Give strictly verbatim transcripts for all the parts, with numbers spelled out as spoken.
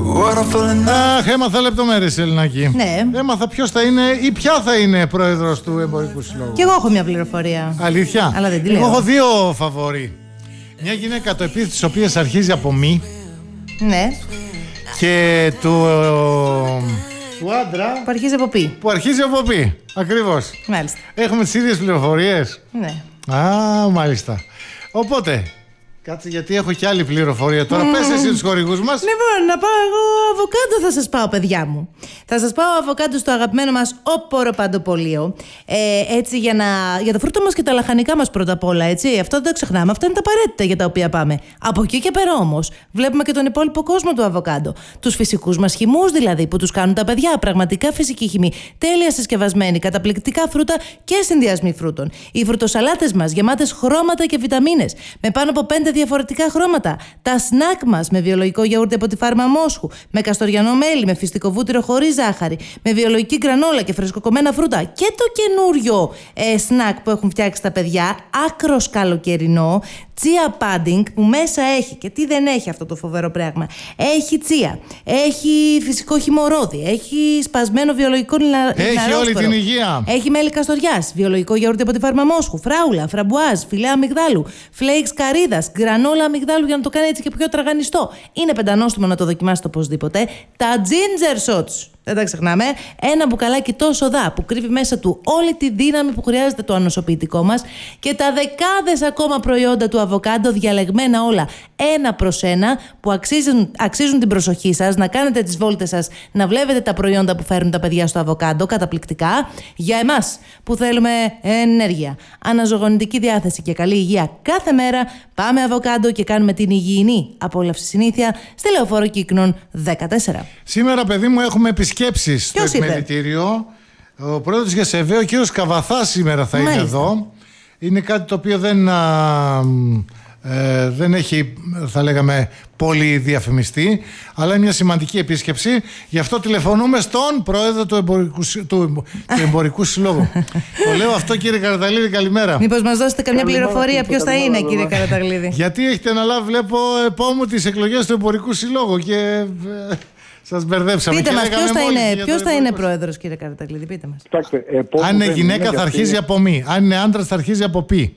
Αχ, έμαθα λεπτομέρειες, Ελληνάκη. Ναι. Έμαθα ποιος θα είναι ή ποια θα είναι πρόεδρος του Εμπορικού Συλλόγου. Και εγώ έχω μια πληροφορία. Αλήθεια. Αλλά δεν τη λέω. Εγώ έχω δύο φαβορί. Μια γυναίκα το επίθετο της οποίας αρχίζει από μη. Ναι. Και του, του άντρα Που αρχίζει από πι. που αρχίζει από πι. Ακριβώς. Μάλιστα. Έχουμε τις ίδιες πληροφορίες. Ναι. Α, μάλιστα. Οπότε, κάτσε γιατί έχω και άλλη πληροφορία τώρα. Mm. Πες εσύ τους χορηγούς μας. Λοιπόν, να πάω εγώ αβοκάντο θα σας πάω, παιδιά μου. Θα σας πάω αβοκάντο στο αγαπημένο μας Οποροπαντοπωλείο. Ε, έτσι για, να, για τα φρούτα μας και τα λαχανικά μας πρώτα απ' όλα, έτσι. Αυτό δεν το ξεχνάμε. Αυτά είναι τα απαραίτητα για τα οποία πάμε. Από εκεί και πέρα όμως, βλέπουμε και τον υπόλοιπο κόσμο του αβοκάντο. Τους φυσικούς μας χυμούς δηλαδή, που τους κάνουν τα παιδιά. Πραγματικά φυσική χυμή. Τέλεια συσκευασμένη, καταπληκτικά φρούτα και συνδυασμοί φρούτων. Οι φρουτοσαλάτες μας γεμάτες χρώματα και βιταμίνες. Με πάνω από πέντε διαφορετικά χρώματα. Τα σνακ μας με βιολογικό γιαούρτι από τη φάρμα Μόσχου, με καστοριανό μέλι, με φυστικό βούτυρο χωρίς ζάχαρη, με βιολογική γκρανόλα και φρεσκοκομμένα φρούτα. Και το καινούριο ε, σνακ που έχουν φτιάξει τα παιδιά, άκρος καλοκαιρινό, τσία pudding, που μέσα έχει, και τι δεν έχει αυτό το φοβερό πράγμα. Έχει τσία, έχει φυσικό χυμωρόδι, έχει σπασμένο βιολογικό λιναρόσπορο. Έχει όλη την υγεία. Έχει μέλι καστοριάς, βιολογικό γιαούρτι από τη φάρμα Μόσχου, φράουλα, φραμπουάζ, φιλέ αμυγδάλου, φλέιξ καρύδας, γκρανόλα αμυγδάλου για να το κάνει έτσι και πιο τραγανιστό. Είναι πεντανόστιμο να το δοκιμάσετε οπωσδήποτε. Τα ginger shots. Δεν τα ξεχνάμε. Ένα μπουκαλάκι τόσο δα που κρύβει μέσα του όλη τη δύναμη που χρειάζεται το ανοσοποιητικό μας και τα δεκάδες ακόμα προϊόντα του αβοκάντο διαλεγμένα όλα ένα προς ένα που αξίζουν, αξίζουν την προσοχή σας, να κάνετε τις βόλτες σας, να βλέπετε τα προϊόντα που φέρνουν τα παιδιά στο αβοκάντο καταπληκτικά. Για εμάς που θέλουμε ενέργεια, αναζωογονητική διάθεση και καλή υγεία κάθε μέρα, πάμε αβοκάντο και κάνουμε την υγιεινή απόλαυση συνήθεια στη Λεωφόρο Κύκνων δεκατέσσερα. Σήμερα, παιδί μου, έχουμε επισκέψεις στο Ποιος επιμελητήριο. Ο πρόεδρος Γεσεβέ, ο κύριος Καβαθάς, σήμερα θα Μάλιστα. είναι εδώ. Είναι κάτι το οποίο δεν, α, ε, δεν έχει, θα λέγαμε, πολύ διαφημιστεί, αλλά είναι μια σημαντική επίσκεψη. Γι' αυτό τηλεφωνούμε στον πρόεδρο του Εμπορικού, του, του Εμπορικού Συλλόγου. Το λέω αυτό, κύριε Καραταγλίδη, καλημέρα. Μήπως μας δώσετε καμιά πληροφορία ποιος θα είναι, κύριε Καραταγλίδη? Γιατί έχετε αναλάβει, βλέπω, επόμου τις εκλογές του Εμπορικού Συλλόγου και... Σας μπερδέψαμε. Πείτε μας, ποιος θα είναι, ποιος θα είναι πρόεδρος, κύριε Καραταγλίδη, πείτε μας. Κοιτάξτε, αν είναι γυναίκα είναι θα αρχίζει από μη, αν είναι άντρας θα αρχίζει από πι.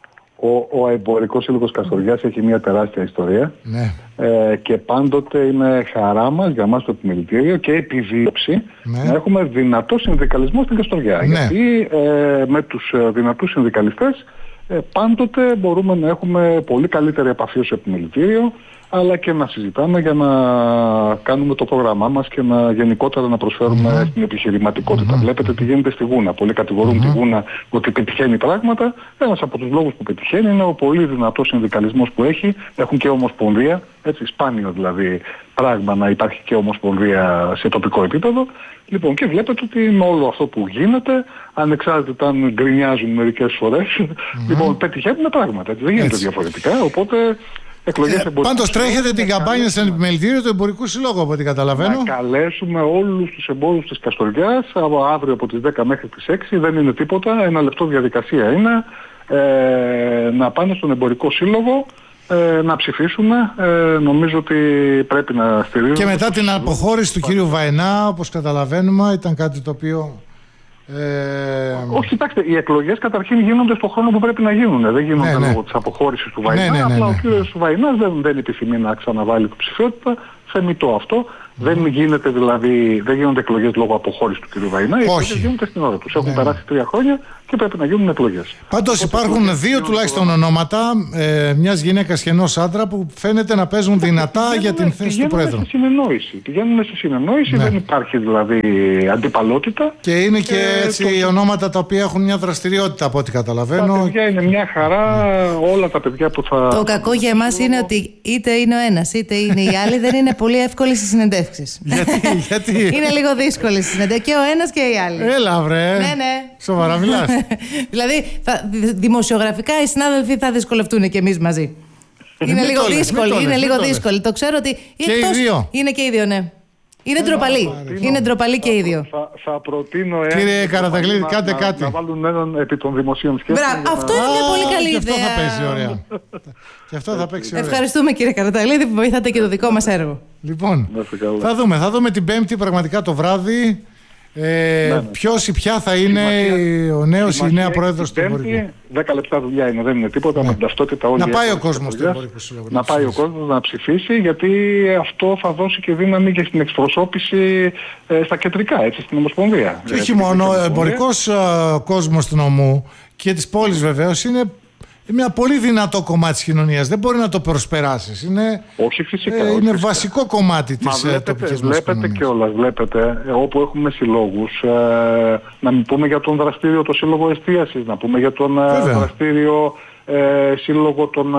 Ο, ο Εμπορικός Σύλλογος Καστοριάς έχει μια τεράστια ιστορία. Ναι. Ε, και πάντοτε είναι χαρά μας για μας το επιμελητήριο και επιδίωξη Ναι. να έχουμε δυνατό συνδικαλισμό στην Καστοριά. Ναι. Γιατί ε, με τους ε, δυνατούς συνδικαλιστές ε, πάντοτε μπορούμε να έχουμε πολύ καλύτερη επαφή ως επιμελητήριο, αλλά και να συζητάμε για να κάνουμε το πρόγραμμά μας και να γενικότερα να προσφέρουμε mm-hmm. στην επιχειρηματικότητα. Mm-hmm. Βλέπετε τι γίνεται στη Γούνα. Πολλοί κατηγορούν mm-hmm. τη Γούνα ότι πετυχαίνει πράγματα. Ένας από τους λόγους που πετυχαίνει είναι ο πολύ δυνατός συνδικαλισμός που έχει. Έχουν και ομοσπονδία, έτσι, σπάνιο δηλαδή πράγμα να υπάρχει και ομοσπονδία σε τοπικό επίπεδο. Λοιπόν, και βλέπετε ότι με όλο αυτό που γίνεται, ανεξάρτητα αν γκρινιάζουν μερικές φορές, mm-hmm. λοιπόν, πετυχαίνουν πράγματα. Έτσι, δεν γίνεται έτσι διαφορετικά. Οπότε Ε, πάντως τρέχετε την καμπάνια στον επιμελητήριο του Εμπορικού Συλλόγου, από ό,τι καταλαβαίνω. Να καλέσουμε όλους τους εμπόρους της Καστοριάς από αύριο από τις δέκα μέχρι τις έξι. Δεν είναι τίποτα, ένα λεπτό διαδικασία είναι. Ε, να πάνε στον Εμπορικό Σύλλογο, ε, να ψηφίσουμε. Ε, νομίζω ότι πρέπει να στηρίζουμε. Και μετά την αποχώρηση του κύριου Βαϊνά, όπως καταλαβαίνουμε, ήταν κάτι το οποίο... Ε... Όχι, κοιτάξτε, οι εκλογές καταρχήν γίνονται στον χρόνο που πρέπει να γίνουν. Δεν γίνονται ναι, ναι. λόγω της αποχώρησης του Βαϊνά. Ναι, ναι, ναι, ναι. Απλά ο κύριος Βαϊνάς δεν, δεν επιθυμεί να ξαναβάλει ψηφιότητα. Θεμιτό αυτό. Mm. Δεν γίνεται δηλαδή, δεν γίνονται εκλογές λόγω αποχώρησης του κύριου Βαϊνά. Οι εκλογές γίνονται στην ώρα τους. Έχουν ναι. περάσει τρία χρόνια και πρέπει να γίνουν εκλογές. Πάντως υπάρχουν εκλογές, δύο τουλάχιστον ονόματα ε, μιας γυναίκας και ενός άντρα που φαίνεται να παίζουν δυνατά για την θέση του Πρόεδρου. Στη συνεννόηση. Πηγαίνουμε στη συνεννόηση, ναι. δεν υπάρχει δηλαδή αντιπαλότητα. Και είναι και ε, έτσι το... ονόματα τα οποία έχουν μια δραστηριότητα από ό,τι καταλαβαίνω. Τα παιδιά είναι μια χαρά, όλα τα παιδιά που θα... Το κακό για εμάς είναι ότι είτε είναι ο ένας είτε είναι οι άλλοι, δεν είναι πολύ εύκολοι στις συνεντεύξεις. γιατί, γιατί... Είναι λίγο δύσκολη στις συνεντεύξεις και ο ένας και οι άλλοι. Έλα βρε, ναι, ναι. Σοβαρά μιλάς. Δηλαδή θα, δημοσιογραφικά οι συνάδελφοι θα δυσκολευτούν και εμείς μαζί. Είναι λίγο δύσκολη, είναι λίγο δύσκολη. Το ξέρω ότι και οι δύο. Είναι και οι δύο, ναι. Είναι ντροπαλή. Είναι ντροπαλή και οι δύο. Θα, θα προτείνω. Κύριε Καραταγλίδη, κάντε να, κάτι. Να, να βάλουν έναν επί των δημοσίων σχέσεων. Μπράβο, αυτό είναι μια πολύ καλή ιδέα. Και αυτό θα παίζει ωραία. Και αυτό θα παίξει ωραία. Ευχαριστούμε, κύριε Καραταγλίδη, που βοηθάτε και το δικό μας έργο. Λοιπόν, θα δούμε. Θα δούμε την Πέμπτη πραγματικά το βράδυ. Ε, ναι, ναι. Ποιος ή ποια θα είναι Σημασία, ο νέος ή η νέα πρόεδρος του Εμπορικού. δέκα λεπτά δουλειά είναι, δεν είναι τίποτα. Ναι. Με ταυτότητα όλοι. Να πάει ο κόσμος του Εμπορικού Συλλόγου. Να πάει ο κόσμος να ψηφίσει, γιατί αυτό θα δώσει και δύναμη και στην εκπροσώπηση ε, στα κεντρικά, έτσι, στην Ομοσπονδία. Και όχι μόνο, ο εμπορικός κόσμος του νομού και της πόλης βεβαίως είναι μια πολύ δυνατό κομμάτι της κοινωνίας. Δεν μπορεί να το προσπεράσεις. Είναι, όχι φυσικά, ε, όχι είναι φυσικά. βασικό κομμάτι της βλέπετε, τοπικής μας Βλέπετε κιόλας, βλέπετε, όπου έχουμε συλλόγους, ε, να μην πούμε για τον δραστήριο το σύλλογο εστίασης, να πούμε για τον ε, δραστήριο ε, σύλλογο των,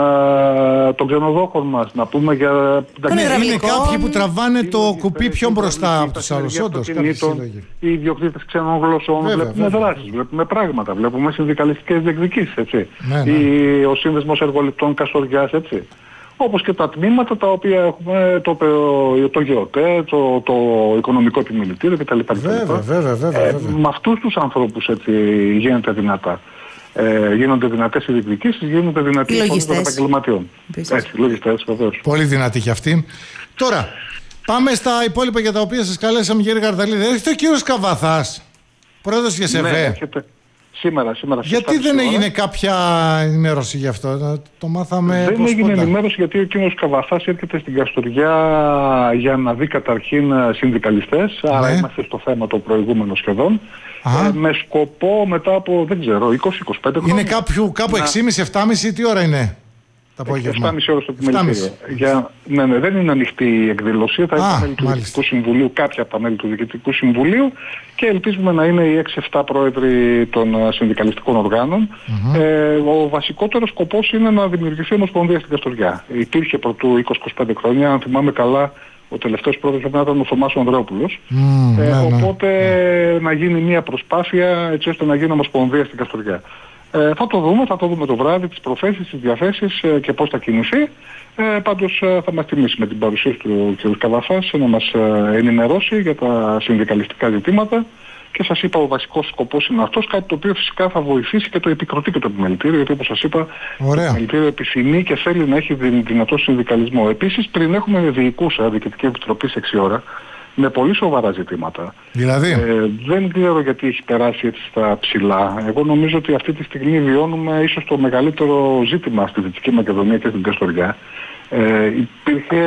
ε, των ξενοδόχων μας, να πούμε για... Ναι, είναι κάποιοι που τραβάνε το κουπί πιο μπροστά από τους άλλους, όντως, κάποιοι σύλλογοι. Οι ιδιοκτήτες ξένων γλωσσών, βέβαια, βλέπουμε βέβαια. δράσεις, βλέπουμε πράγματα, βλέπουμε συνδικαλιστικές διεκδικήσεις, έτσι. Ναι, ναι. Η, ο Σύνδεσμος Εργοληπτών Καστοριάς, έτσι. Όπως και τα τμήματα τα οποία έχουμε, το, το, το ΓΕΟΤΕ, το, το Οικονομικό Επιμελητήριο κτλ. Βέβαια, βέβαια, βέβαια, ε, με αυτούς τους ανθρώπους, έτσι, γίνεται δυνατά. Ε, γίνονται δυνατές οι διεκδικήσεις, γίνονται δυνατοί οι φωνές των επαγγελματιών. Έτσι, λογιστές, βεβαίως. Πολύ δυνατοί κι αυτοί. Τώρα, πάμε στα υπόλοιπα για τα οποία σας καλέσαμε, κύριε Καραταγλίδη. Έρχεται ο κύριος Καβαθάς, πρόεδρος της ΓΕΣΕΒΕ. Ναι, έρχεται. Σήμερα, σήμερα. Γιατί δεν έγινε ώρα. κάποια ενημέρωση γι' αυτό, το μάθαμε Δεν πώς έγινε κοντά. ενημέρωση γιατί ο κύριος Καβαθάς έρχεται στην Καστοριά για να δει καταρχήν συνδικαλιστές, ναι. άρα είμαστε στο θέμα το προηγούμενο σχεδόν, ε, με σκοπό μετά από, δεν ξέρω, είκοσι με είκοσι πέντε χρόνια. Είναι κάποιου, κάπου να... έξι και μισή επτά και μισή, τι ώρα είναι? επτά και μισή ώρες στο επιμελητήριο. Για... Ναι, ναι, δεν είναι ανοιχτή η εκδήλωση. Θα είναι μέλη του Διοικητικού Συμβουλίου, κάποια από τα μέλη του Διοικητικού Συμβουλίου και ελπίζουμε να είναι οι έξι επτά πρόεδροι των συνδικαλιστικών οργάνων. Mm-hmm. Ε, ο βασικότερος σκοπός είναι να δημιουργηθεί ομοσπονδία στην Καστοριά. Υπήρχε πρωτού είκοσι με είκοσι πέντε χρόνια, αν θυμάμαι καλά, ο τελευταίος πρόεδρος ήταν ο Θωμάς ο Ανδρέοπουλος. Mm, ε, ναι, οπότε ναι. να γίνει μια προσπάθεια έτσι ώστε να γίνει ομοσπονδία στην Καστοριά. Ε, θα το δούμε, θα το δούμε το βράδυ, τις προθέσεις, τις διαθέσεις ε, και πώς θα κινηθεί. Ε, πάντως ε, θα μας τιμήσει με την παρουσία του κ. Καβαθάς να μας ε, ενημερώσει για τα συνδικαλιστικά ζητήματα και σας είπα ο βασικός σκοπός είναι αυτός, κάτι το οποίο φυσικά θα βοηθήσει και το επικροτεί και το επιμελητήριο, γιατί όπως σας είπα Ωραία. το επιμελητήριο επιθυμεί και θέλει να έχει δυνατό συνδικαλισμό. Επίσης πριν έχουμε διοικούσα, Διοικητική Επιτροπή σε έξι ώρα, με πολύ σοβαρά ζητήματα. Δηλαδή. Ε, δεν ξέρω γιατί έχει περάσει έτσι στα ψηλά. Εγώ νομίζω ότι αυτή τη στιγμή βιώνουμε ίσως το μεγαλύτερο ζήτημα στη Δυτική Μακεδονία και στην Καστοριά. Ε, υπήρχε,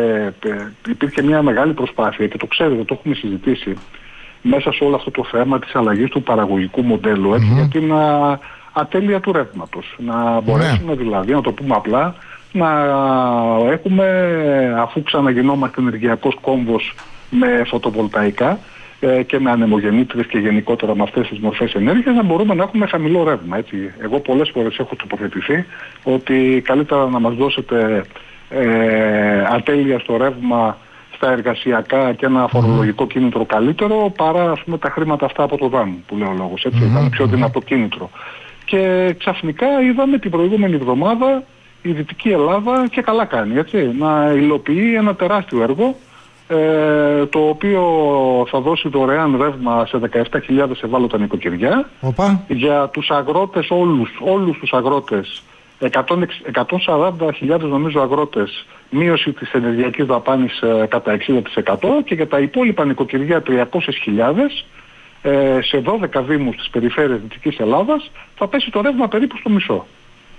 ε, υπήρχε μια μεγάλη προσπάθεια και το ξέρετε, το έχουμε συζητήσει μέσα σε όλο αυτό το θέμα της αλλαγής του παραγωγικού μοντέλου έτσι, mm-hmm. για την α, ατέλεια του ρεύματος. Να μπορέσουμε mm-hmm. δηλαδή, να το πούμε απλά, να έχουμε, αφού ξαναγινόμαστε ενεργειακός κόμβος με φωτοβολταϊκά ε, και με ανεμογεννήτριες και γενικότερα με αυτές τις μορφές ενέργειας να μπορούμε να έχουμε χαμηλό ρεύμα. Έτσι. Εγώ πολλές φορές έχω τοποθετηθεί ότι καλύτερα να μας δώσετε ε, ατέλεια στο ρεύμα στα εργασιακά και ένα φορολογικό κίνητρο καλύτερο παρά ας πούμε, τα χρήματα αυτά από το ΔΑΝ που λέει ο λόγος. Έτσι. Mm-hmm. Ήταν πιο δυνατό κίνητρο. Και ξαφνικά είδαμε την προηγούμενη εβδομάδα η Δυτική Ελλάδα και καλά κάνει έτσι, να υλοποιεί ένα τεράστιο έργο Ε, το οποίο θα δώσει δωρεάν ρεύμα σε δεκαεπτά χιλιάδες ευάλωτα νοικοκυριά. Οπα. Για τους αγρότες όλους, όλους τους αγρότες, εκατόν σαράντα χιλιάδες νομίζω αγρότες, μείωση της ενεργειακής δαπάνης ε, κατά εξήντα τοις εκατό και για τα υπόλοιπα νοικοκυριά τριακόσιες χιλιάδες ε, σε δώδεκα δήμους της περιφέρειας Δυτικής Ελλάδας θα πέσει το ρεύμα περίπου στο μισό.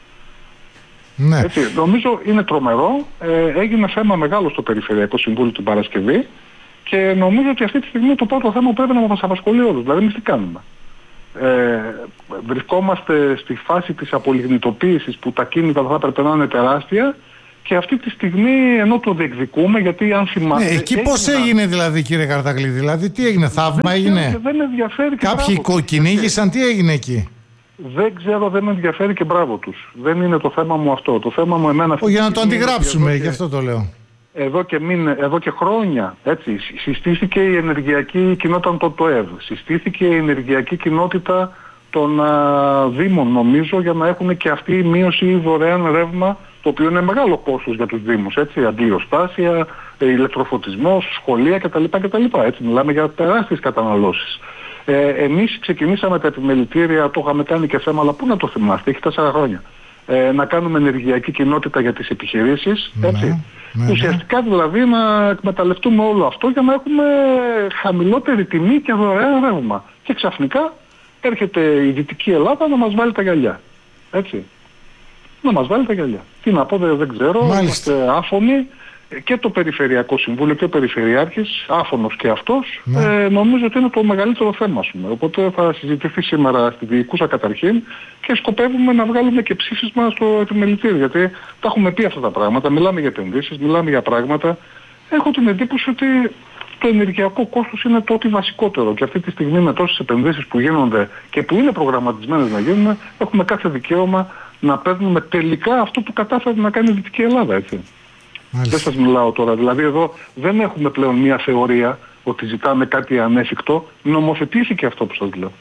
Ναι. Έτσι, νομίζω είναι τρομερό, ε, έγινε θέμα μεγάλο στο Περιφερειακό Συμβούλιο την Παρασκευή και νομίζω ότι αυτή τη στιγμή το πρώτο θέμα πρέπει να μας απασχολεί όλους, δηλαδή εμείς τι κάνουμε. Ε, βρισκόμαστε στη φάση της απολιγνητοποίησης που τα κίνητα θα έπρεπε να είναι τεράστια και αυτή τη στιγμή ενώ το διεκδικούμε γιατί αν θυμάστε... Ναι, εκεί πώς έγινε, έγινε δηλαδή κύριε Καραταγλίδη, δηλαδή τι έγινε, θαύμα δεν έγινε, δεν ενδιαφέρει και κάποιοι κυνήγησαν, τι έγινε εκεί. Δεν ξέρω, δεν με ενδιαφέρει και μπράβο τους. Δεν είναι το θέμα μου αυτό. Το θέμα μου εμένα... Ο, για να το αντιγράψουμε, γι' αυτό το λέω. Εδώ και, μην, εδώ και χρόνια, έτσι, συστήθηκε η ενεργειακή κοινότητα των ΤΟΕΒ. Συστήθηκε η ενεργειακή κοινότητα των α, Δήμων, νομίζω, για να έχουν και αυτή η μείωση δωρεάν ρεύμα το το οποίο είναι μεγάλο κόστος για τους Δήμους, έτσι, αντλιοστάσια, ηλεκτροφωτισμός, σχολεία κτλ. κτλ. Έτσι, μιλάμε για τεράστιες καταναλώσεις. Ε, εμείς ξεκινήσαμε τα επιμελητήρια, το είχαμε κάνει και θέμα, αλλά πού να το θυμάστε, έχει τέσσερα χρόνια. Ε, να κάνουμε ενεργειακή κοινότητα για τις επιχειρήσεις, έτσι. Ναι, ναι, ουσιαστικά δηλαδή να εκμεταλλευτούμε όλο αυτό για να έχουμε χαμηλότερη τιμή και δωρεάν ρεύμα. Και ξαφνικά έρχεται η Δυτική Ελλάδα να μας βάλει τα γυαλιά. Έτσι. Να μας βάλει τα γυαλιά. Τι να πω, δεν, δεν ξέρω, Μάλιστα. είμαστε άφωνοι. Και το Περιφερειακό Συμβούλιο και ο Περιφερειάρχης, άφωνος και αυτός, ναι. ε, νομίζω ότι είναι το μεγαλύτερο θέμα, ας πούμε. Οπότε θα συζητηθεί σήμερα στη διοικούσα καταρχήν και σκοπεύουμε να βγάλουμε και ψήφισμα στο επιμελητήριο. Γιατί τα έχουμε πει αυτά τα πράγματα, μιλάμε για επενδύσεις, μιλάμε για πράγματα. Έχω την εντύπωση ότι το ενεργειακό κόστος είναι το ότι βασικότερο. Και αυτή τη στιγμή με τόσες επενδύσεις που γίνονται και που είναι προγραμματισμένες να γίνουν, έχουμε κάθε δικαίωμα να παίρνουμε τελικά αυτό που κατάφερε να κάνει η Δυτική Ελλάδα, έτσι. Μάλιστα. Δεν σας μιλάω τώρα. Δηλαδή εδώ δεν έχουμε πλέον μια θεωρία ότι ζητάμε κάτι ανέφικτο. Νομοθετήθηκε αυτό που σας λέω.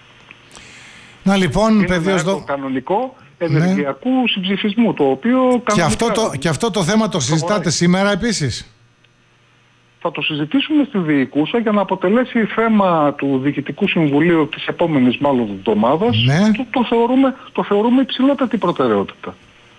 Να λοιπόν, είναι παιδίος ένα δο... κανονικό ενεργειακού ναι. συμψηφισμού, το οποίο και αυτό το, και αυτό το θέμα το συζητάτε το σήμερα επίσης. Θα το συζητήσουμε στη διοικούσα για να αποτελέσει θέμα του Διοικητικού Συμβουλίου της επόμενης μάλλον εβδομάδας. Ναι. Το, το, θεωρούμε, το θεωρούμε υψηλότατη προτεραιότητα.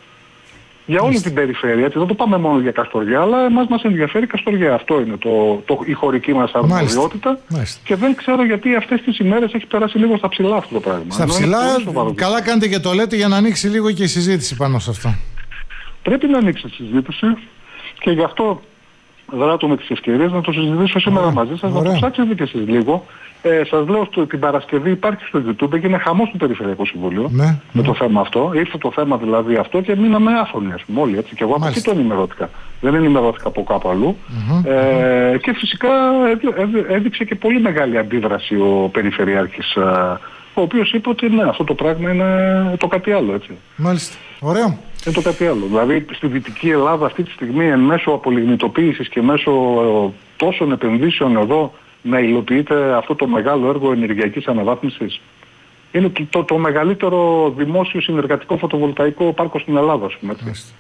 Για όλη την περιφέρεια, έτσι, δεν το πάμε μόνο για Καστοριά, αλλά εμάς μας ενδιαφέρει Καστοριά. Αυτό είναι το, το, η χωρική μας αρμοδιότητα. Και δεν ξέρω γιατί αυτές τις ημέρες έχει περάσει λίγο στα ψηλά αυτό το πράγμα. Στα ψηλά, καλά κάνετε και το λέτε για να ανοίξει λίγο και η συζήτηση πάνω σε αυτό. Πρέπει να ανοίξει η συζήτηση και γι' αυτό δράτω με τις ευκαιρίες να το συζητήσω σήμερα Ωραία. μαζί σας, Ωραία. να το ψάξετε και εσείς λίγο. Ε, σας λέω ότι την Παρασκευή υπάρχει στο YouTube, έγινε χαμός στο Περιφερειακό Συμβούλιο ναι, με ναι. το θέμα αυτό. Ήρθε το θέμα δηλαδή αυτό και μείναμε άφωνοι, ας πούμε, όλοι, έτσι. Και εγώ από εκεί το ενημερώθηκα. Δεν ενημερώθηκα από κάπου αλλού. Mm-hmm. Ε, και φυσικά έδειξε και πολύ μεγάλη αντίδραση ο Περιφερειάρχης, ο οποίος είπε ότι ναι, αυτό το πράγμα είναι το κάτι άλλο, έτσι. Μάλιστα. Ωραίο. Είναι το κάτι άλλο. Δηλαδή στη Δυτική Ελλάδα αυτή τη στιγμή εν μέσω απολιγνητοποίησης και μέσω τόσων επενδύσεων εδώ να υλοποιείται αυτό το μεγάλο έργο ενεργειακής αναβάθμισης. Είναι το, το, το μεγαλύτερο δημόσιο συνεργατικό φωτοβολταϊκό πάρκο στην Ελλάδα, ας πούμε. Έτσι.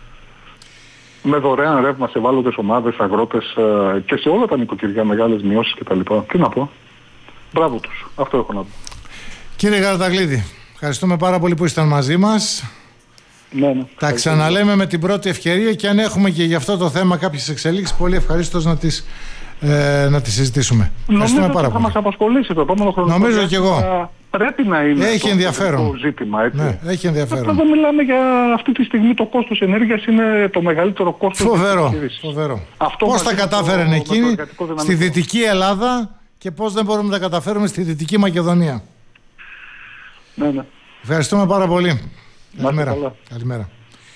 Με δωρεάν ρεύμα σε ευάλωτες ομάδες, αγρότες ε, και σε όλα τα νοικοκυριά, μεγάλες μειώσεις κτλ. Τι να πω. Μπράβο τους. Αυτό έχω να πω. Κύριε Γαρδαγλίδη, ευχαριστούμε πάρα πολύ που ήσταν μαζί μας. Ναι, ναι. Τα ξαναλέμε με την πρώτη ευκαιρία και αν έχουμε και για αυτό το θέμα κάποιες εξελίξεις, πολύ ευχαρίστως να τις, ε, να τις συζητήσουμε. Νομίζω ότι θα μας απασχολήσει το επόμενο χρόνο. Νομίζω και εγώ. Πρέπει να είναι έχει το, ενδιαφέρον. το ζήτημα, έτσι. Ναι, έχει ενδιαφέρον. Εδώ μιλάμε για αυτή τη στιγμή το κόστος ενέργειας είναι το μεγαλύτερο κόστος. Φοβερό. Φοβερό. Πώς τα κατάφεραν εκείνοι στη Δυτική Ελλάδα και πώς δεν μπορούμε να τα καταφέρουμε στη Δυτική Μακεδονία. Ναι, ναι. Ευχαριστούμε πάρα πολύ. Καλημέρα. Καλημέρα.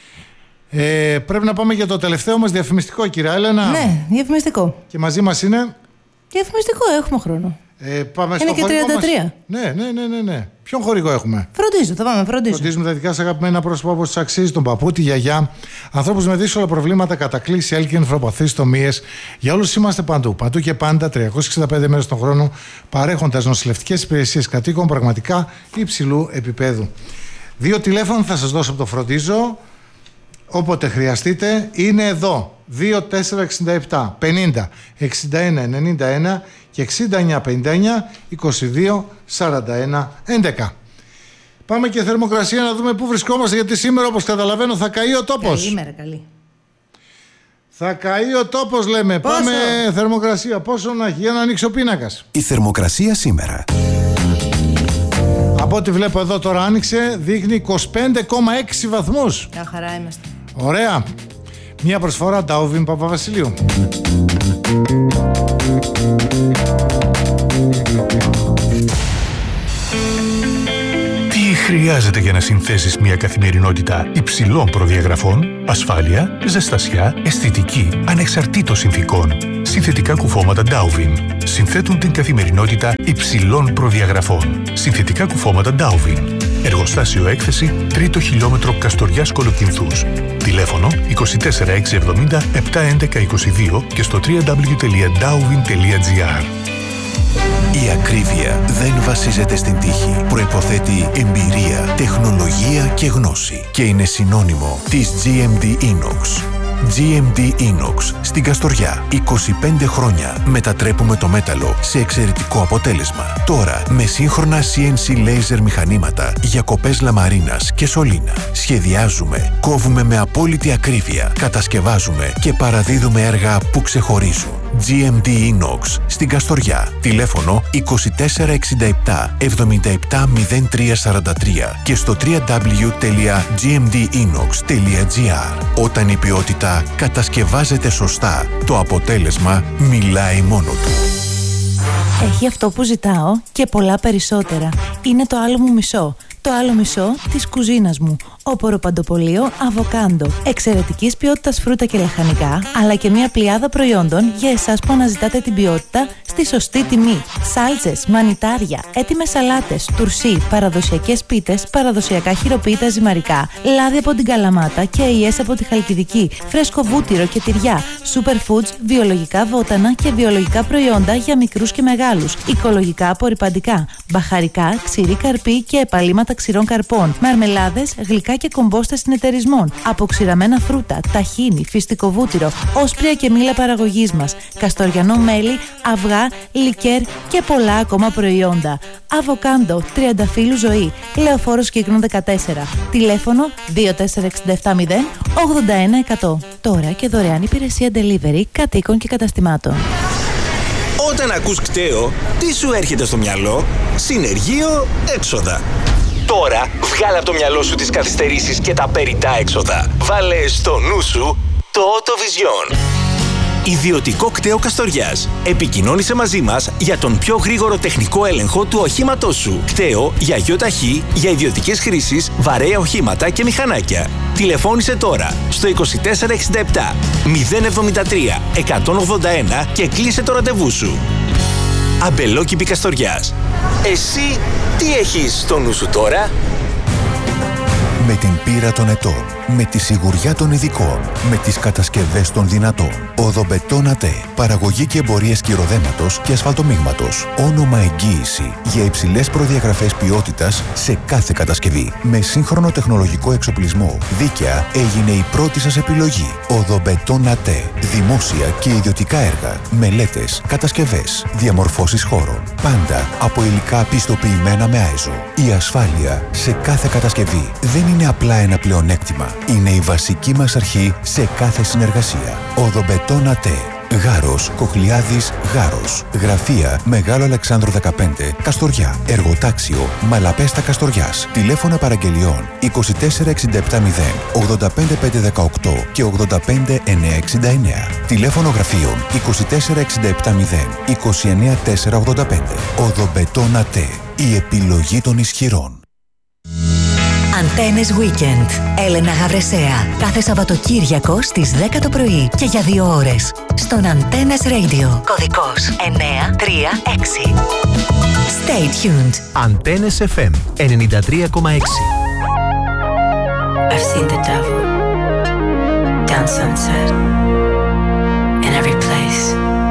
Ε, πρέπει να πάμε για το τελευταίο μας διαφημιστικό, κυρία Έλενα. Ναι, διαφημιστικό. Και μαζί μας είναι. Διαφημιστικό, έχουμε χρόνο. Ε, πάμε είναι στο και τριάντα τρία. Μας. Ναι, ναι, ναι, ναι, ναι. Ποιον χορηγό έχουμε? Φροντίζω, θα πάμε, φροντίζω. Φροντίζουμε τα δικά σας αγαπημένα πρόσωπα όπως τους αξίζει, τον παππού, τη γιαγιά. Ανθρώπους με δύσκολα προβλήματα, κατακλήσεις, έλκυν, νεφροπαθείς, τομίες. Για όλους είμαστε παντού. Παντού και πάντα, τριακόσιες εξήντα πέντε μέρες τον χρόνο, παρέχοντας νοσηλευτικές υπηρεσίες κατοίκων πραγματικά υψηλού επίπεδου. Δύο τηλέφωνα θα σας δώσω από το Φροντίζω. Όποτε χρειαστείτε, είναι εδώ. δύο τέσσερα εξήντα επτά πενήντα εξήντα ένα ενενήντα ένα και εξήντα εννιά πενήντα εννιά είκοσι δύο σαράντα ένα έντεκα. Πάμε και θερμοκρασία να δούμε πού βρισκόμαστε, γιατί σήμερα, όπως καταλαβαίνω, θα καεί ο τόπος. Καλημέρα, καλή. Θα καεί ο τόπος, λέμε. Πόσο? Πάμε θερμοκρασία. Πόσο να έχει, για να ανοίξει ο πίνακας. Η θερμοκρασία σήμερα. Από ό,τι βλέπω εδώ τώρα άνοιξε, δείχνει είκοσι πέντε κόμμα έξι βαθμούς. Μια χαρά είμαστε. Ωραία. Μια προσφορά Ντάουβιν Παπαβασιλείου. Τι χρειάζεται για να συνθέσεις μια καθημερινότητα υψηλών προδιαγραφών? Ασφάλεια, ζεστασιά, αισθητική, ανεξαρτήτως συνθηκών. Συνθετικά κουφώματα Ντάουβιν συνθέτουν την καθημερινότητα υψηλών προδιαγραφών. Συνθετικά κουφώματα Ντάουβιν. Εργοστάσιο έκθεση, τρίτο χιλιόμετρο Καστοριάς Κολοκυνθούς. Τηλέφωνο είκοσι τέσσερα εξακόσια εβδομήντα επτακόσια έντεκα είκοσι δύο και στο double-u double-u double-u τελεία ντάουβιν τελεία τζι άρ. Η ακρίβεια δεν βασίζεται στην τύχη. Προϋποθέτει εμπειρία, τεχνολογία και γνώση. Και είναι συνώνυμο της τζι εμ ντι Inox. τζι εμ ντι Inox στην Καστοριά. είκοσι πέντε χρόνια μετατρέπουμε το μέταλλο σε εξαιρετικό αποτέλεσμα. Τώρα με σύγχρονα σι εν σι laser μηχανήματα για κοπές λαμαρίνας και σωλήνα. Σχεδιάζουμε, κόβουμε με απόλυτη ακρίβεια, κατασκευάζουμε και παραδίδουμε έργα που ξεχωρίζουν. τζι εμ ντι Inox στην Καστοριά. Τηλέφωνο είκοσι τέσσερα εξήντα επτά εβδομήντα επτά μηδέν τρία σαράντα τρία και στο double-u double-u double-u τελεία τζι εμ ντι inox τελεία τζι άρ. Όταν η ποιότητα κατασκευάζεται σωστά, το αποτέλεσμα μιλάει μόνο του. Έχει αυτό που ζητάω και πολλά περισσότερα. Είναι το άλλο μου μισό. Το άλλο μισό της κουζίνας μου. Όπορο παντοπολείο Αβοκάντο. Εξαιρετικής ποιότητας φρούτα και λαχανικά, αλλά και μια πλειάδα προϊόντων για εσάς που αναζητάτε την ποιότητα στη σωστή τιμή. Σάλτσες, μανιτάρια, έτοιμες σαλάτες, τουρσί, παραδοσιακές πίτες, παραδοσιακά χειροποίητα ζυμαρικά, λάδι από την Καλαμάτα και αειές από τη Χαλκιδική, φρέσκο βούτυρο και τυριά, superfoods, βιολογικά βότανα και βιολογικά προϊόντα για μικρούς και μεγάλους, οικολογικά απορρυπαντικά, μπαχαρικά, ξηρή καρπή και επαλήματα ξηρών καρπών, μαρμελάδες, γλυκά και κομπόστες συνεταιρισμών, αποξηραμένα φρούτα, ταχίνι, φυστικό βούτυρο, όσπρια και μήλα παραγωγής μας, καστοριανό μέλι, αυγά, λικέρ και πολλά ακόμα προϊόντα. Αβοκάντο, Τριανταφύλου Ζωή, Λεωφόρος Κύκνο δεκατέσσερα. Τηλέφωνο δύο τέσσερα έξι επτά μηδέν ογδόντα ένα εκατό. Τώρα και δωρεάν υπηρεσία delivery κατοίκων και καταστημάτων. Όταν ακούς κταίο, τι σου έρχεται στο μυαλό? Συνεργείο, έξοδα. Τώρα βγάλε από το μυαλό σου τις καθυστερήσεις και τα περιττά έξοδα. Βάλε στο νου σου το Autovision. Ιδιωτικό κταίο Καστοριάς. Επικοινώνησε μαζί μας για τον πιο γρήγορο τεχνικό έλεγχο του οχήματός σου. Κταίο για γιοταχή, για ιδιωτικές χρήσεις, βαρέα οχήματα και μηχανάκια. Τηλεφώνησε τώρα στο είκοσι τέσσερα εξήντα επτά μηδέν εβδομήντα τρία εκατόν ογδόντα ένα και κλείσε το ραντεβού σου. Αμπελόκηπη Καστοριάς. Εσύ τι έχεις στο νου σου τώρα? Με την πείρα των ετών, με τη σιγουριά των ειδικών, με τις κατασκευές των δυνατών. Οδομπετόν ΑΤΕ. Παραγωγή και εμπορίες κυροδέματος και ασφαλτομίγματος. Όνομα εγγύηση για υψηλές προδιαγραφές ποιότητας σε κάθε κατασκευή. Με σύγχρονο τεχνολογικό εξοπλισμό. Δίκαια έγινε η πρώτη σας επιλογή. Οδομπετόν ΑΤΕ. Δημόσια και ιδιωτικά έργα. Μελέτες, κατασκευές, διαμορφώσεις χώρων. Πάντα από υλικά πιστοποιημένα με άιζο. Η ασφάλεια σε κάθε κατασκευή δεν είναι απλά ένα πλεονέκτημα. Είναι η βασική μας αρχή σε κάθε συνεργασία. Οδομπετόν ΑΤΕ. Γάρος, Κοχλιάδης, Γάρος. Γραφεία Μεγάλο Αλεξάνδρου δεκαπέντε, Καστοριά. Εργοτάξιο Μαλαπέστα Καστοριάς. Τηλέφωνα παραγγελιών είκοσι τέσσερα εξήντα επτά μηδέν ογδόντα πέντε πεντακόσια δεκαοκτώ και ογδόντα πέντε εννιακόσια εξήντα εννέα. Τηλέφωνο γραφείων είκοσι τέσσερα εξήντα επτά μηδέν είκοσι εννέα τετρακόσια ογδόντα πέντε. Οδομπετόν ΑΤΕ. Η επιλογή των ισχυρών. Αντένες Weekend. Έλενα Γαβρεσέα. Κάθε Σαββατοκύριακο στις δέκα το πρωί και για δύο ώρες. Στον Αντένες Radio. Κωδικός εννιά τρία έξι. Stay tuned. Αντένες εφ εμ ενενήντα τρία κόμμα έξι. I've seen the devil down sunset.